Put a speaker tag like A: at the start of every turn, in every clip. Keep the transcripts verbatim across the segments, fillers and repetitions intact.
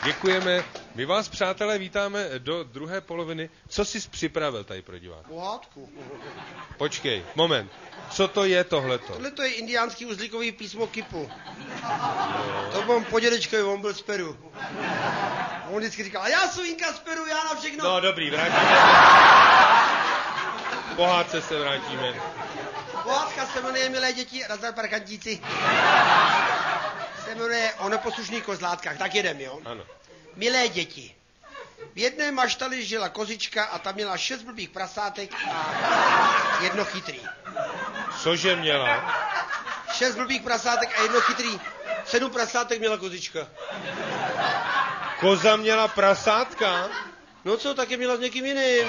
A: Děkujeme. My vás, přátelé, vítáme do druhé poloviny. Co jsi připravil tady pro diváky?
B: Pohádku.
A: Počkej, moment. Co to je tohleto?
B: Tohle to je indiánský uzlíkový písmo Kipu. No. To mám po dědečkovi, on byl z Peru. On vždycky říkal, a já jsem Inka z Peru, já na všechno.
A: No dobrý, vrátíme. Pohádce se vrátíme.
B: Pohádka se jmenuje, milé děti, Razar parchantíci. Se jmenuje o neposlušných kozlátkách. Tak jedem, jo?
A: Ano.
B: Milé děti, v jedné maštali žila kozička a ta měla šest blbých prasátek a jedno chytrý.
A: Cože měla?
B: Šest blbých prasátek a jedno chytrý. Sedm prasátek měla kozička.
A: Koza měla prasátka?
B: No co, taky měla s někým jiným.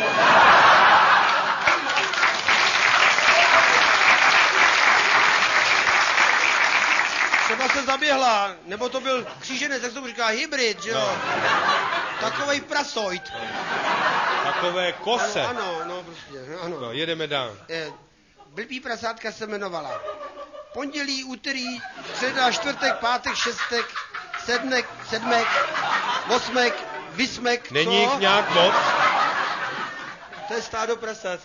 B: Třeba se zaběhla, nebo to byl kříženec, jak se tomu říká, hybrid, že jo? No. Takovej prasoid.
A: Takové kose.
B: Ano, ano, no prostě, ano.
A: No, jedeme dál.
B: Eh, blbý prasátka se jmenovala pondělí, úterý, středa, čtvrtek, pátek, šestek, sedmek, sedmek, osmek, vysmek,
A: Není
B: co?
A: jich nějak moc?
B: To je stádo prasat.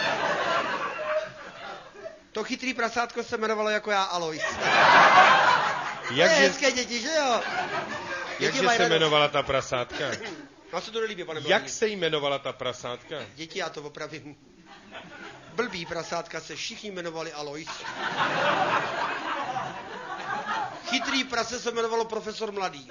B: To chytrý prasátko se jmenovalo jako já Alois.
A: Jakže,
B: je hezké děti, že jo?
A: jakže se jmenovala ta prasátka?
B: No se to nelíbí, pane
A: Jak se jmenovala ta prasátka?
B: Děti, já to opravím. Blbý prasátka se všichni jmenovali Alois. Chytrý prase se jmenovalo profesor Mladý.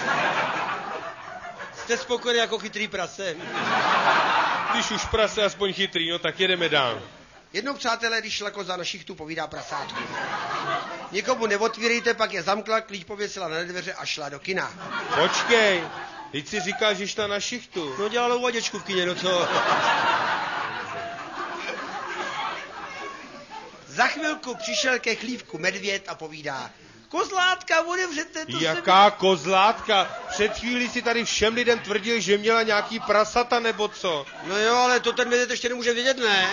B: Jste spokojeni jako chytrý prase?
A: Když už prase aspoň chytrý, no tak jedeme dál.
B: Jednou, přátelé, když šla koza na šichtu, povídá prasátku. Nikomu neotvírejte, pak je zamkla, klíč pověsila na dveře a šla do kina.
A: Počkej, teď si říkal, že šla na šichtu.
B: No dělala uvaděčku v kině, no co? Za chvilku přišel ke chlívku medvěd a povídá. Kozlátka, otevřete to.
A: Jaká
B: sebe...
A: kozlátka? Před chvílí si tady všem lidem tvrdil, že měla nějaký prasata nebo co?
B: No jo, ale to ten medvěd ještě nemůže vědět, ne?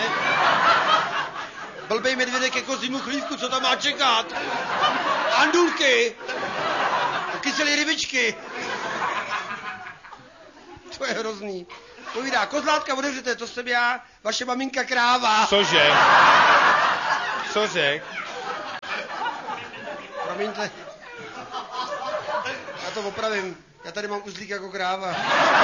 B: Blbej medvědek jako zimu chlívku, co tam má čekat? Andulky! Kyselé rybičky! To je hrozný. Povídá, kozlátka, otevřete, to jsem já, vaše maminka kráva.
A: Cože? Co řek?
B: Promiňte. Já to opravím. Já tady mám uzlík jako kráva.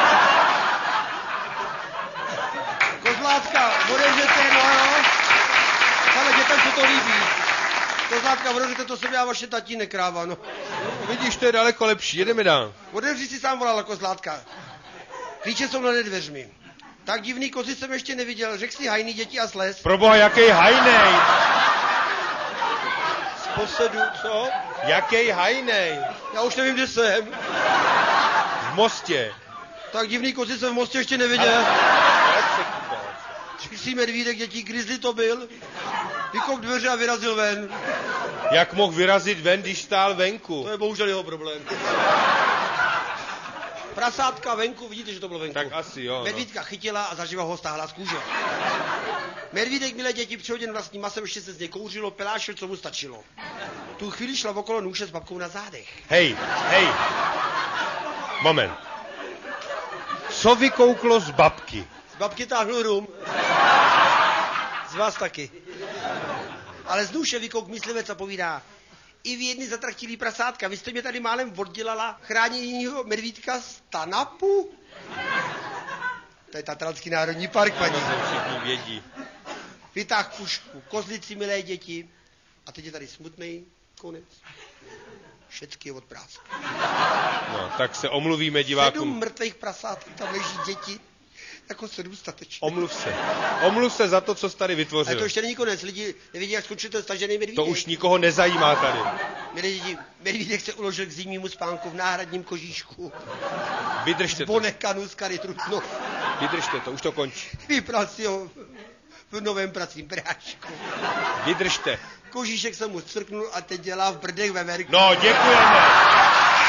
B: Kozlátka, otevřete, no jo. Ale dětem se to líbí. Kozlátka, otevřete, to jsem já, vaše tatínek kráva, no.
A: Vidíš, to je daleko lepší, jedeme dál.
B: Otevři si sám, volala kozlátka. Klíče jsou nad dveřmi. Tak divný kozy jsem ještě neviděl. Řekl si hajný, děti a sles.
A: Proboha, jaký hajnej?
B: Z posedu, co?
A: Jaký hajnej?
B: Já už nevím, kde jsem.
A: V Mostě.
B: Tak divný kozy jsem v Mostě ještě neviděl.
A: Ale...
B: Řekl si medvídek, dětí, grizzly to byl. Vykop dveře a vyrazil ven.
A: Jak mohl vyrazit ven, když stál venku?
B: To je bohužel jeho problém. Prasátka venku, vidíte, že to bylo venku.
A: Tak asi jo.
B: Medvídka
A: no.
B: chytila a zaživa ho stáhla z kůže. Medvídek, milé děti, přihoděn vlastním masem, ještě se z něj kouřilo, pelášil, co mu stačilo. Tu chvíli šla okolo nůše s babkou na zádech.
A: Hej, hej. Moment. Co vykouklo z babky?
B: Z babky táhnul rum. Z vás taky. Ale z nůše vykouk myslivec a povídá. I vy jedny zatrachtilý prasátka, vy jste mě tady málem oddělala chráněnýho medvídka z Tanapu? To je Tatranský národní park, paní.
A: To všichni vědí.
B: Vytáh pušku, kozlici, milé děti. A teď je tady smutný konec. Všecky je od práce.
A: No, tak se omluvíme
B: Sedm
A: divákům.
B: mrtvých prasátků, tam leží děti. Jako sedm statečných.
A: Omluv se. Omluv se za to, co jsi tady
B: Ale
A: vytvořil.
B: to ještě není konec. Lidi nevidí, jak skončil ten stažený medvídek.
A: To už nikoho nezajímá tady.
B: Milí děti, medvídek se uložil k zimnímu spánku v náhradním kožíšku.
A: Vydržte to.
B: Bonekanu z Kary Trutnov.
A: Vydržte to, už to končí.
B: Vypral si ho v novém pracím prášku.
A: Vydržte.
B: Kožíšek se mu scrknul a teď dělá v brdech veverku.
A: No, děkujeme.